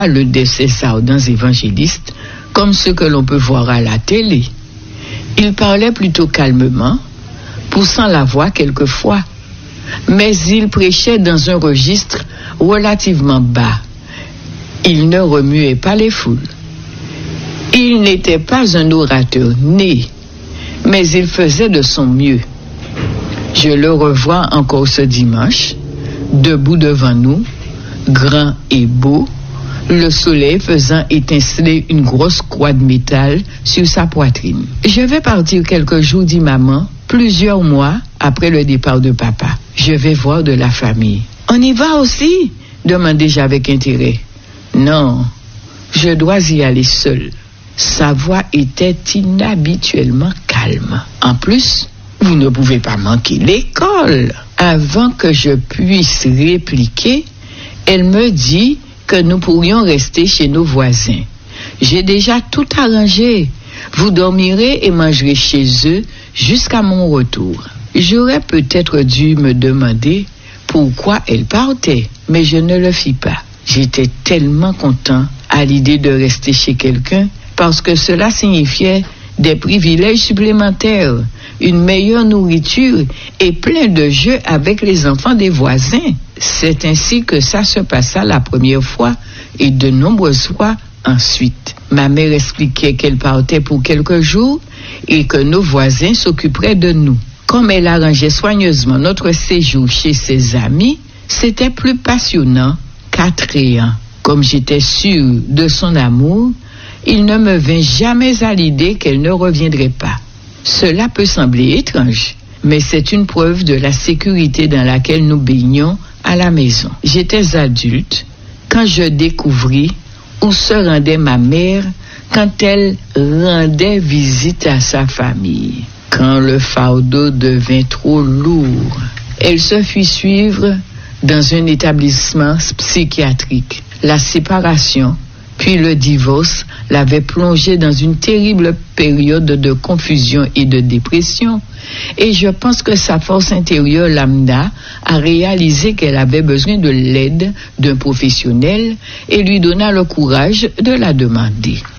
le décès ardents évangélistes comme ceux que l'on peut voir à la télé. Il parlait plutôt calmement, poussant la voix quelquefois, mais il prêchait dans un registre relativement bas. Il ne remuait pas les foules. Il n'était pas un orateur né, mais il faisait de son mieux. Je le revois encore ce dimanche, debout devant nous, grand et beau, le soleil faisant étinceler une grosse croix de métal sur sa poitrine. Je vais partir quelques jours, dit maman, plusieurs mois après le départ de papa. Je vais voir de la famille. On y va aussi? Demandai-je avec intérêt. Non, je dois y aller seule. Sa voix était inhabituellement calme. En plus, vous ne pouvez pas manquer l'école. Avant que je puisse répliquer, elle me dit que nous pourrions rester chez nos voisins. J'ai déjà tout arrangé. Vous dormirez et mangerez chez eux jusqu'à mon retour. J'aurais peut-être dû me demander pourquoi elle partait, mais je ne le fis pas. J'étais tellement content à l'idée de rester chez quelqu'un parce que cela signifiait des privilèges supplémentaires, une meilleure nourriture et plein de jeux avec les enfants des voisins. C'est ainsi que ça se passa la première fois et de nombreuses fois ensuite. Ma mère expliquait qu'elle partait pour quelques jours et que nos voisins s'occuperaient de nous. Comme elle arrangeait soigneusement notre séjour chez ses amis, c'était plus passionnant qu'attrayant. Comme j'étais sûre de son amour, il ne me vint jamais à l'idée qu'elle ne reviendrait pas. Cela peut sembler étrange, mais c'est une preuve de la sécurité dans laquelle nous baignons à la maison. J'étais adulte quand je découvris où se rendait ma mère quand elle rendait visite à sa famille. Quand le fardeau devint trop lourd, elle se fit suivre dans un établissement psychiatrique. La séparation, puis le divorce, l'avait plongée dans une terrible période de confusion et de dépression. Et je pense que sa force intérieure l'amena à réaliser qu'elle avait besoin de l'aide d'un professionnel et lui donna le courage de la demander.